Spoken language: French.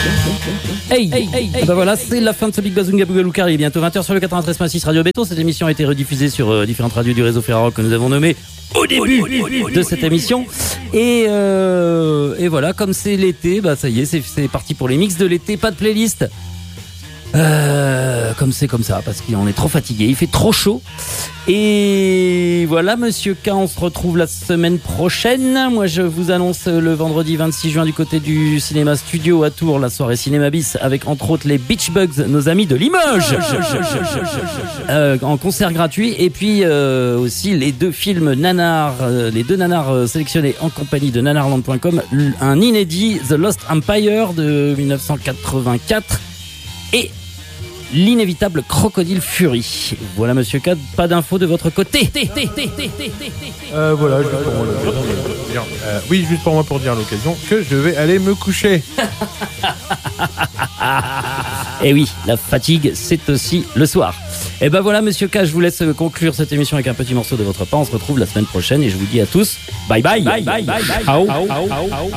Et ben voilà, c'est la fin de ce Big Bazunga Bougalouka. Il est bientôt 20h sur le 93.6 Radio Béton. Cette émission a été rediffusée sur différentes radios du réseau Ferrarock que nous avons nommé au début de cette émission. Et voilà, comme c'est l'été, bah ça y est, c'est parti pour les mix de l'été. Pas de playlist. Comme c'est comme ça, parce qu'on est trop fatigué, il fait trop chaud. Et voilà, Monsieur K, on se retrouve la semaine prochaine. Moi, je vous annonce le vendredi 26 juin du côté du Cinéma Studio à Tours, la soirée Cinéma Bis, avec entre autres les Beach Bugs, nos amis de Limoges, en concert gratuit. Et puis aussi les deux films nanars, les deux nanars sélectionnés en compagnie de nanarland.com, un inédit, The Lost Empire de 1984 et l'inévitable Crocodile Fury. Voilà, Monsieur K, pas d'infos de votre côté. Voilà, juste pour moi, oui, juste pour moi pour dire à l'occasion que je vais aller me coucher. Et oui, la fatigue, c'est aussi le soir. Et ben voilà, Monsieur K, je vous laisse conclure cette émission avec un petit morceau de votre part. On se retrouve la semaine prochaine et je vous dis à tous, bye bye. Ciao.